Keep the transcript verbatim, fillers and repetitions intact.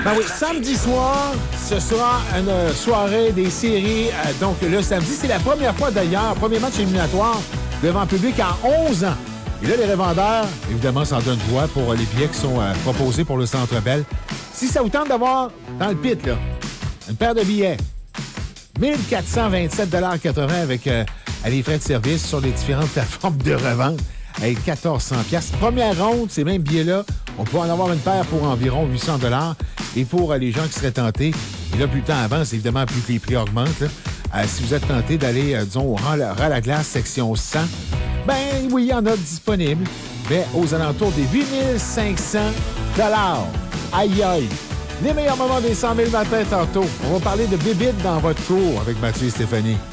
Ben oui, samedi soir, ce sera une soirée des séries. Euh, donc, le samedi, c'est la première fois d'ailleurs, premier match éliminatoire devant public en onze ans. Et là, les revendeurs, évidemment, s'en donnent voix pour les billets qui sont euh, proposés pour le Centre Bell. Si ça vous tente d'avoir, dans le pit, là, une paire de billets, mille quatre cent vingt-sept dollars quatre-vingts avec euh, les frais de service sur les différentes plateformes de revente. Avec quatorze cents dollars. Première ronde, ces mêmes billets-là, on peut en avoir une paire pour environ huit cents dollars. Et pour euh, les gens qui seraient tentés, et là, plus le temps avance, évidemment, plus que les prix augmentent. Là, euh, si vous êtes tenté d'aller, euh, disons, au ras à la glace, section cent, ben oui, il y en a disponible, mais aux alentours des huit mille cinq cents dollars. Aïe, aïe! Les meilleurs moments des cent mille matins tantôt. On va parler de bébite dans votre cours avec Mathieu et Stéphanie.